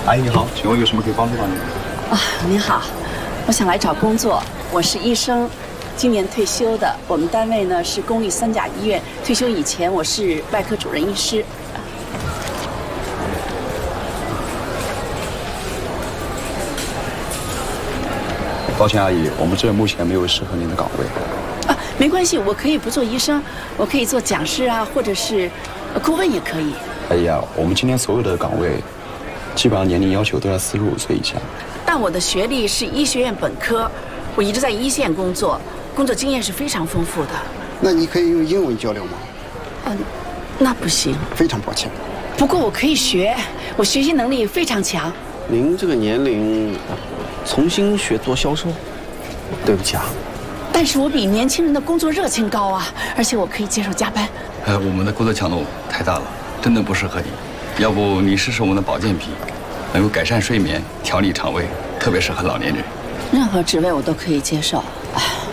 阿姨你好，请问有什么可以帮助到您？ 啊，您好，我想来找工作，我是医生，今年退休的。我们单位呢是公立3甲医院，退休以前我是外科主任医师。 抱歉，阿姨，我们这目前没有适合您的岗位。 啊，没关系，我可以不做医生，我可以做讲师啊，或者是顾问也可以。 哎呀，我们今天所有的岗位，基本上年龄要求都在45岁以下。 但我的学历是医学院本科，我一直在一线工作，工作经验是非常丰富的。 那你可以用英文交流吗？ 那不行。 非常抱歉。 不过我可以学，我学习能力非常强。 您这个年龄，重新学做销售，对不起啊。 但是我比年轻人的工作热情高啊，而且我可以接受加班。 我们的工作强度太大了，真的不适合你。要不你试试我们的保健品，能够改善睡眠、调理肠胃，特别适合老年人。 任何职位我都可以接受。